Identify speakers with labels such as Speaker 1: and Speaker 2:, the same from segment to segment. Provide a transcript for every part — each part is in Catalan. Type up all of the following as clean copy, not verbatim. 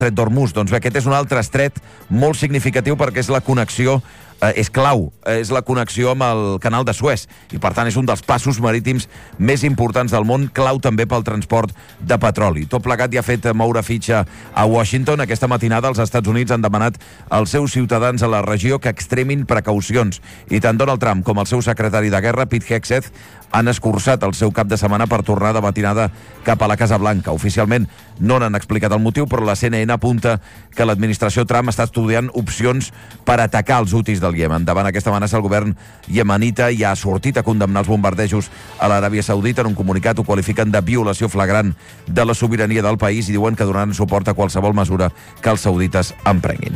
Speaker 1: Estret d'Hormuz. Doncs bé, aquest és un altre estret molt significatiu perquè és la connexió, és clau, és la connexió amb el canal de Suez i, per tant, és un dels passos marítims més importants del món, clau també pel transport de petroli. Tot plegat ja ha fet moure fitxa a Washington. Aquesta matinada els Estats Units han demanat als seus ciutadans a la regió que extremin precaucions i tant Donald Trump com el seu secretari de guerra, Pete Hegseth, han escurçat el seu cap de setmana per tornar de matinada cap a la Casa Blanca. Oficialment no n'han explicat el motiu, però la CNN apunta que l'administració Trump està estudiant opcions per atacar els hutis del Iemen. Davant aquesta amenaça, el govern iemenita ja ha sortit a condemnar els bombardejos a l'Aràbia Saudita. En un comunicat ho qualifiquen de violació flagrant de la sobirania del país i diuen que donaran suport a qualsevol mesura que els saudites emprenguin.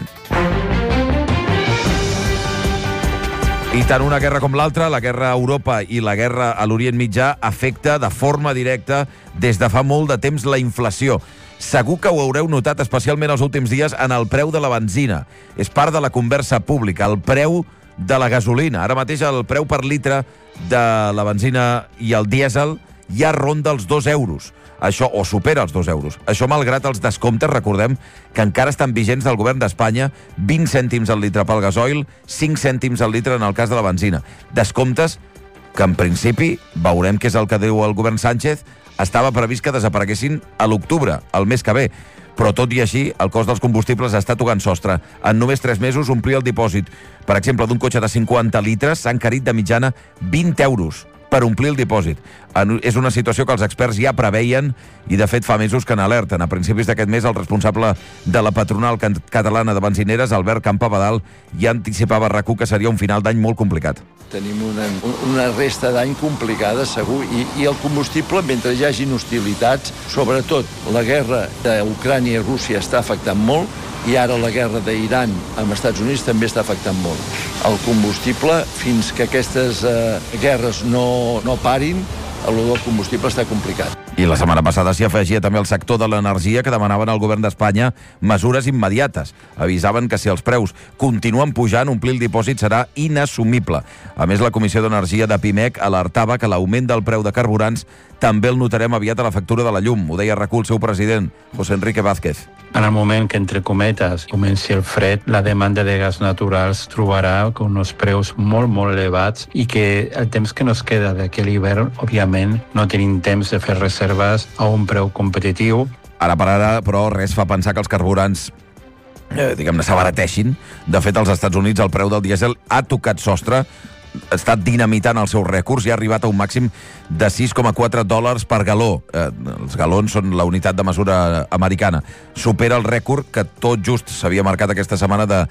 Speaker 1: I tant una guerra com l'altra, la guerra a Europa i la guerra a l'Orient Mitjà, afecta de forma directa des de fa molt de temps la inflació. Segur que ho haureu notat especialment els últims dies en el preu de la benzina. És part de la conversa pública, el preu de la gasolina. Ara mateix el preu per litre de la benzina i el dièsel ja ronda els 2 euros. Això, o supera els 2 euros. Això malgrat els descomptes, recordem, que encara estan vigents del govern d'Espanya, 20 cèntims al litre pel gasoil, 5 cèntims al litre en el cas de la benzina. Descomptes que, en principi, veurem què és el que diu el govern Sánchez, estava previst que desapareguessin a l'octubre, el mes que ve. Però tot i així, el cost dels combustibles està tocant sostre. En només 3 mesos, omplir el dipòsit, per exemple, d'un cotxe de 50 litres, s'ha encarit de mitjana 20 euros per omplir el dipòsit. És una situació que els experts ja preveien i, de fet, fa mesos que n'alerten. A principis d'aquest mes, el responsable de la patronal catalana de benzineres, Albert Campabadal, ja anticipava a RAC1 que seria un final d'any molt complicat.
Speaker 2: Tenim una resta d'any complicada, segur, i el combustible, mentre hi hagin hostilitats, sobretot la guerra d'Ucrània i Rússia està afectant molt, i ara la guerra d'Iran amb els Estats Units també està afectant molt. El combustible, fins que aquestes guerres no parin, el combustible està complicat.
Speaker 1: I la setmana passada s'hi afegia també el sector de l'energia, que demanaven al govern d'Espanya mesures immediates. Avisaven que si els preus continuen pujant, omplir el dipòsit serà inassumible. A més, la Comissió d'Energia de PIMEC alertava que l'augment del preu de carburants també el notarem aviat a la factura de la llum. Ho deia RAC1 el seu president, José Enrique Vázquez.
Speaker 3: En el moment que, entre cometes, comenci el fred, la demanda de gas naturals trobarà uns preus molt, molt elevats i que el temps que nos queda d'aquell hivern, òbviament, no tenim temps de fer reserves a un preu competitiu.
Speaker 1: Ara per ara, però, res fa pensar que els carburants diguem-ne, s'abarateixin. De fet, als Estats Units el preu del dièsel ha tocat sostre, està dinamitant els seus rècords i ha arribat a un màxim de $6,4 per galó. Els galons són la unitat de mesura americana. Supera el rècord que tot just s'havia marcat aquesta setmana de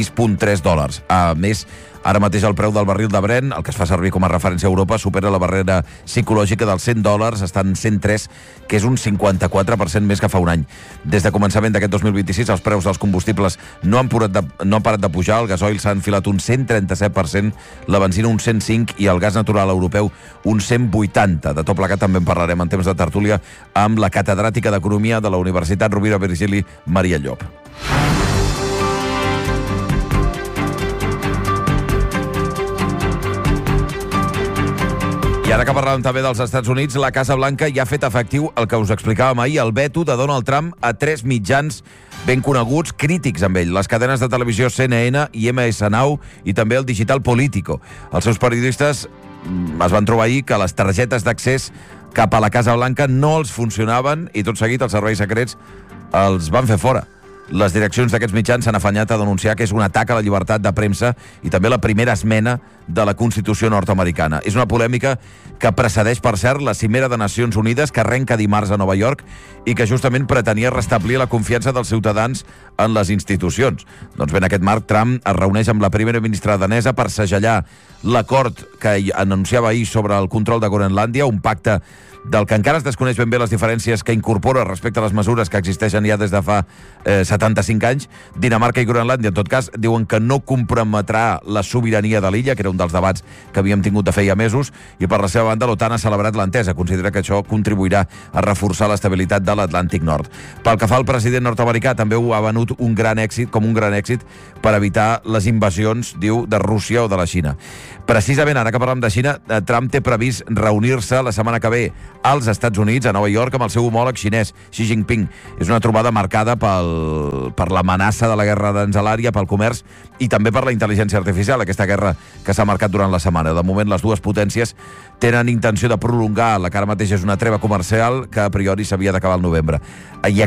Speaker 1: $6,3. A més, ara mateix el preu del barril de Brent, el que es fa servir com a referència a Europa, supera la barrera psicològica dels $100, està en 103, que és un 54% més que fa un any. Des de començament d'aquest 2026, els preus dels combustibles no han parat de pujar, el gasoil s'ha enfilat un 137%, la benzina un 105% i el gas natural europeu un 180%. De tot plegat també en parlarem en temps de tertúlia amb la catedràtica d'Economia de la Universitat Rovira Virgili, Maria Llop. I ara que parlàvem també dels Estats Units, la Casa Blanca ja ha fet efectiu el que us explicàvem ahir, el veto de Donald Trump a 3 mitjans ben coneguts, crítics amb ell, les cadenes de televisió CNN i MS Now i també el digital Politico. Els seus periodistes es van trobar ahir que les targetes d'accés cap a la Casa Blanca no els funcionaven i tot seguit els serveis secrets els van fer fora. Les direccions d'aquests mitjans s'han afanyat a denunciar que és un atac a la llibertat de premsa i també la primera esmena de la Constitució nord-americana. És una polèmica que precedeix, per cert, la Cimera de Nacions Unides que arrenca dimarts a Nova York i que justament pretenia restablir la confiança dels ciutadans en les institucions. Doncs bé, en aquest marc, Trump es reuneix amb la primera ministra danesa per segellar l'acord que anunciava ahir sobre el control de Groenlàndia, un pacte del que encara es desconeix ben bé les diferències que incorpora respecte a les mesures que existeixen ja des de fa 75 anys. Dinamarca i Groenlàndia, en tot cas, diuen que no comprometrà la sobirania de l'illa, que era un dels debats que havíem tingut de feia mesos, i per la seva banda l'OTAN ha celebrat l'entesa. Considera que això contribuirà a reforçar l'estabilitat de l'Atlàntic Nord. Pel que fa al president nord-americà, també ho ha venut un gran èxit per evitar les invasions, diu, de Rússia o de la Xina. Precisament ara que parlem de Xina, Trump té previst reunir-se la setmana que ve als Estats Units, a Nova York, amb el seu homòleg xinès, Xi Jinping. És una trobada marcada per l'amenaça de la guerra aranzelària, pel comerç i també per la intel·ligència artificial, aquesta guerra que s'ha marcat durant la setmana. De moment, les dues potències tenen intenció de prolongar la que ara mateix és una treva comercial que a priori s'havia d'acabar al novembre. I